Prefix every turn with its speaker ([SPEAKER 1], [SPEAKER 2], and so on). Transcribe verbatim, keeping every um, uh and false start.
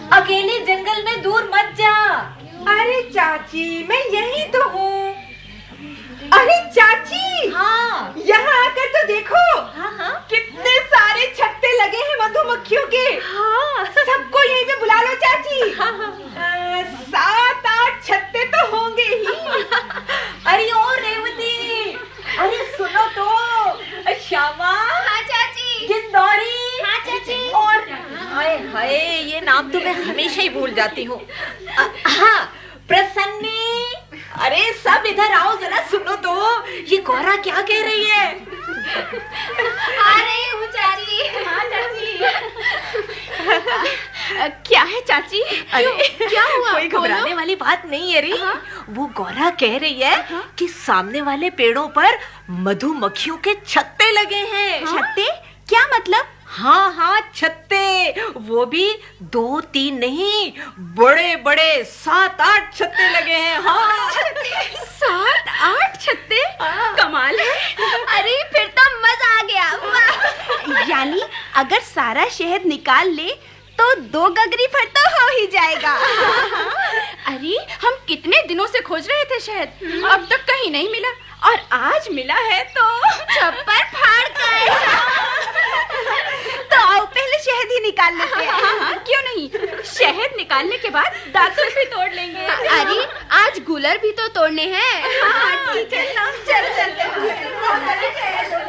[SPEAKER 1] अकेले जंगल में दूर मत जा।
[SPEAKER 2] अरे चाची, मैं यही तो हूँ। अरे चाची,
[SPEAKER 1] हाँ,
[SPEAKER 2] यहाँ आकर तो देखो।
[SPEAKER 1] हाँ हाँ,
[SPEAKER 2] कितने सारे छत्ते लगे हैं मधुमक्खियों के।
[SPEAKER 1] हाँ,
[SPEAKER 2] सबको यहीं पे बुला लो चाची।
[SPEAKER 1] हाँ, हाँ।
[SPEAKER 2] आ, सात आठ छत्ते तो होंगे ही।
[SPEAKER 1] अरे ओ रेवती, अरे सुनो तो। श्यामा।
[SPEAKER 3] हाँ चाची।
[SPEAKER 1] गिंदौरी।
[SPEAKER 3] हाँ चाची।
[SPEAKER 1] और हाय हाय, ये नाम तो मैं हमेशा ही भूल जाती हूँ। हाँ, प्रसन्नी। अरे सब इधर आओ जरा, सुनो तो, ये गौरा क्या कह रही है?
[SPEAKER 3] आ रही हूँ चाची। हाँ चाची। क्या है चाची?
[SPEAKER 1] अरे
[SPEAKER 3] क्या हुआ?
[SPEAKER 1] कोई घबराने वाली बात नहीं है री। हाँ? वो गौरा कह रही है हाँ? कि सामने वाले पेड़ों पर मधुमक्खियों के छत्ते लगे हैं।
[SPEAKER 3] हाँ? छत्ते? क्या मतलब?
[SPEAKER 1] हाँ हाँ, छत्ते। वो भी दो तीन नहीं, बड़े बड़े सात आठ छत्ते लगे हैं। हाँ,
[SPEAKER 3] सात आठ छत्ते? कमाल है। अरे फिर तो मजा आ गया। वाह। यानी अगर सारा शहद निकाल ले तो दो गगरी भर तो हो ही जाएगा। अरे हम कितने दिनों से खोज रहे थे शहद, अब तक कहीं नहीं मिला, और आज मिला है तो छप्पर फाड़ कर। तो आओ पहले शहद ही निकाल लेते हैं। हाँ, हाँ, क्यों नहीं? शहद निकालने के बाद दातुन भी तोड़ लेंगे। अरे आज गुलर भी तो तोड़ने हैं। हाँ ठीक है, चलो चलते हैं।